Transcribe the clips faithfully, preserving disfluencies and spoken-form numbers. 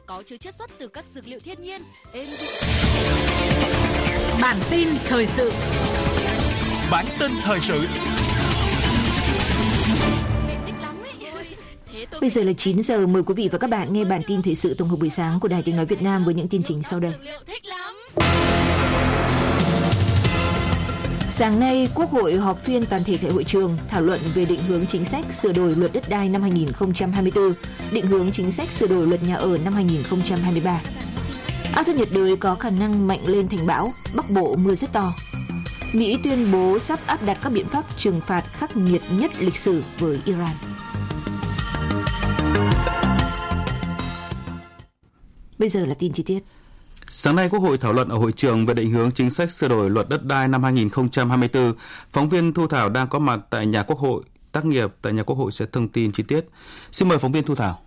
có chứa chiết xuất từ các dược liệu thiên nhiên. Êm... Bản tin thời sự. Bản tin thời sự. Bây giờ là chín giờ, mời quý vị và các bạn nghe bản tin thời sự tổng hợp buổi sáng của Đài Tiếng nói Việt Nam với những tin chính sau đây. Sáng nay, Quốc hội họp phiên toàn thể tại hội trường thảo luận về định hướng chính sách sửa đổi luật đất đai năm hai không hai tư, định hướng chính sách sửa đổi luật nhà ở năm hai không hai ba. Áp thấp nhiệt đới có khả năng mạnh lên thành bão, Bắc Bộ mưa rất to. Mỹ tuyên bố sắp áp đặt các biện pháp trừng phạt khắc nghiệt nhất lịch sử với Iran. Bây giờ là tin chi tiết. Sáng nay, Quốc hội thảo luận ở hội trường về định hướng chính sách sửa đổi luật đất đai năm hai không hai tư. Phóng viên Thu Thảo đang có mặt tại nhà Quốc hội. Tác nghiệp tại nhà Quốc hội sẽ thông tin chi tiết. Xin mời phóng viên Thu Thảo.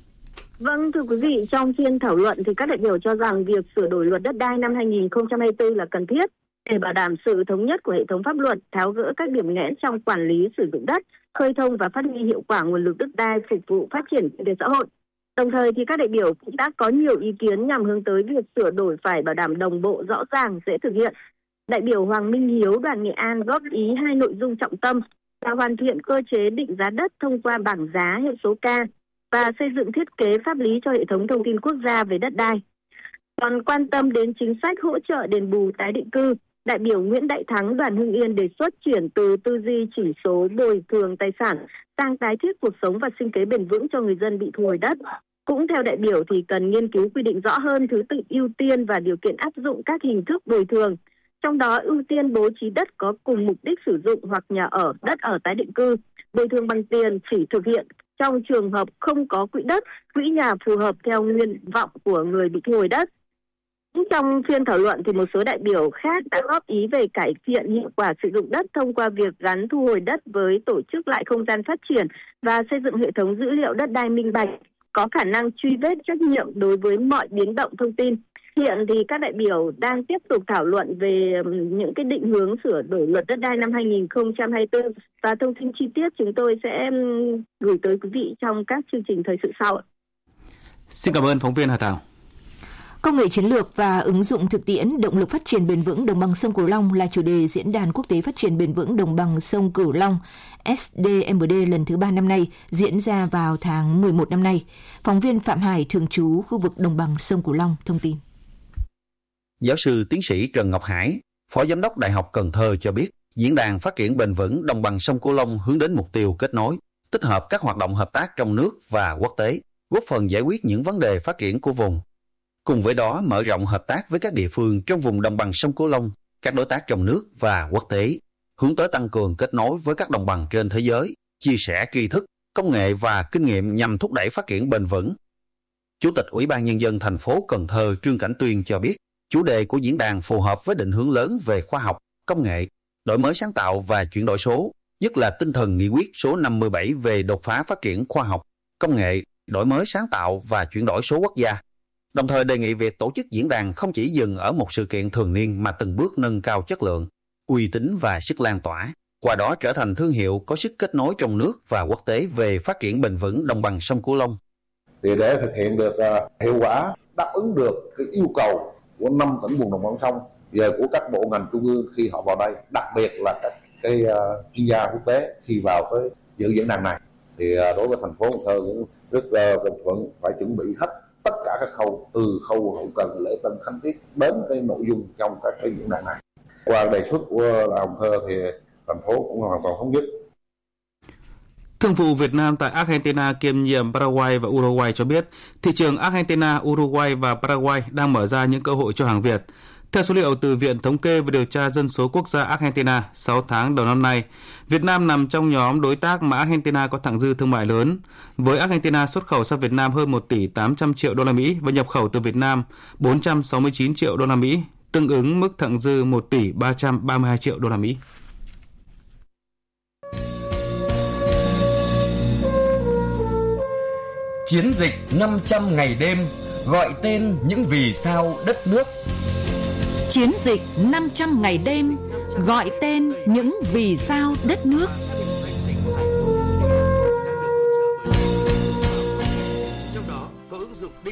Vâng, thưa quý vị, trong phiên thảo luận thì các đại biểu cho rằng việc sửa đổi luật đất đai năm hai không hai tư là cần thiết để bảo đảm sự thống nhất của hệ thống pháp luật, tháo gỡ các điểm nghẽn trong quản lý sử dụng đất, khơi thông và phát huy hiệu quả nguồn lực đất đai phục vụ phát triển kinh tế xã hội. Đồng thời thì các đại biểu cũng đã có nhiều ý kiến nhằm hướng tới việc sửa đổi phải bảo đảm đồng bộ, rõ ràng, dễ thực hiện. Đại biểu Hoàng Minh Hiếu, đoàn Nghệ An góp ý hai nội dung trọng tâm là hoàn thiện cơ chế định giá đất thông qua bảng giá hệ số K và xây dựng thiết kế pháp lý cho hệ thống thông tin quốc gia về đất đai. Còn quan tâm đến chính sách hỗ trợ đền bù tái định cư, đại biểu Nguyễn Đại Thắng, đoàn Hưng Yên đề xuất chuyển từ tư duy chỉ số bồi thường tài sản sang tái thiết cuộc sống và sinh kế bền vững cho người dân bị thu hồi đất. Cũng theo đại biểu thì cần nghiên cứu quy định rõ hơn thứ tự ưu tiên và điều kiện áp dụng các hình thức bồi thường. Trong đó ưu tiên bố trí đất có cùng mục đích sử dụng hoặc nhà ở, đất ở tái định cư. Bồi thường bằng tiền chỉ thực hiện trong trường hợp không có quỹ đất, quỹ nhà phù hợp theo nguyện vọng của người bị thu hồi đất. Trong phiên thảo luận thì một số đại biểu khác đã góp ý về cải thiện hiệu quả sử dụng đất thông qua việc gắn thu hồi đất với tổ chức lại không gian phát triển và xây dựng hệ thống dữ liệu đất đai minh bạch, có khả năng truy vết trách nhiệm đối với mọi biến động thông tin. Hiện thì các đại biểu đang tiếp tục thảo luận về những cái định hướng sửa đổi luật đất đai năm hai không hai tư và thông tin chi tiết chúng tôi sẽ gửi tới quý vị trong các chương trình thời sự sau. Xin cảm ơn phóng viên Hà Thảo. Công nghệ chiến lược và ứng dụng thực tiễn, động lực phát triển bền vững đồng bằng sông Cửu Long là chủ đề Diễn đàn Quốc tế Phát triển bền vững đồng bằng sông Cửu Long S D M D lần thứ ba năm nay, diễn ra vào tháng mười một năm nay. Phóng viên Phạm Hải, thường trú khu vực đồng bằng sông Cửu Long, thông tin. Giáo sư tiến sĩ Trần Ngọc Hải, Phó Giám đốc Đại học Cần Thơ cho biết, Diễn đàn Phát triển bền vững đồng bằng sông Cửu Long hướng đến mục tiêu kết nối, tích hợp các hoạt động hợp tác trong nước và quốc tế, góp phần giải quyết những vấn đề phát triển của vùng. Cùng với đó, mở rộng hợp tác với các địa phương trong vùng đồng bằng sông Cửu Long, các đối tác trong nước và quốc tế, hướng tới tăng cường kết nối với các đồng bằng trên thế giới, chia sẻ tri thức, công nghệ và kinh nghiệm nhằm thúc đẩy phát triển bền vững. Chủ tịch Ủy ban Nhân dân thành phố Cần Thơ Trương Cảnh Tuyên cho biết, chủ đề của diễn đàn phù hợp với định hướng lớn về khoa học, công nghệ, đổi mới sáng tạo và chuyển đổi số, nhất là tinh thần nghị quyết số năm mươi bảy về đột phá phát triển khoa học, công nghệ, đổi mới sáng tạo và chuyển đổi số quốc gia. Đồng thời đề nghị việc tổ chức diễn đàn không chỉ dừng ở một sự kiện thường niên mà từng bước nâng cao chất lượng, uy tín và sức lan tỏa, qua đó trở thành thương hiệu có sức kết nối trong nước và quốc tế về phát triển bền vững đồng bằng sông Cửu Long. Thì để thực hiện được uh, hiệu quả, đáp ứng được cái yêu cầu của năm tỉnh vùng đồng bằng sông và của các bộ ngành trung ương khi họ vào đây, đặc biệt là các cái uh, chuyên gia quốc tế khi vào tới dự diễn đàn này, thì uh, đối với thành phố Cần Thơ cũng rất uh, đồng thuận phải chuẩn bị hết tất cả các khâu, từ khâu hậu cần, lễ tân, khánh tiết đến cái nội dung trong các cái diễn đàn này. Qua đề xuất của Cần Thơ thì thành phố cũng hoàn toàn thống nhất. Thương vụ Việt Nam tại Argentina kiêm nhiệm Paraguay và Uruguay cho biết, thị trường Argentina, Uruguay và Paraguay đang mở ra những cơ hội cho hàng Việt. Theo số liệu từ Viện Thống kê và Điều tra Dân số Quốc gia Argentina, sáu tháng đầu năm nay, Việt Nam nằm trong nhóm đối tác mà Argentina có thặng dư thương mại lớn. Với Argentina, xuất khẩu sang Việt Nam hơn một tỷ tám trăm triệu đô la Mỹ và nhập khẩu từ Việt Nam bốn trăm sáu mươi chín triệu đô la Mỹ, tương ứng mức thặng dư một tỷ ba trăm ba mươi hai triệu đô la Mỹ. Chiến dịch năm trăm ngày đêm, gọi tên những vì sao đất nước. Chiến dịch năm trăm ngày đêm, gọi tên những vì sao đất nước.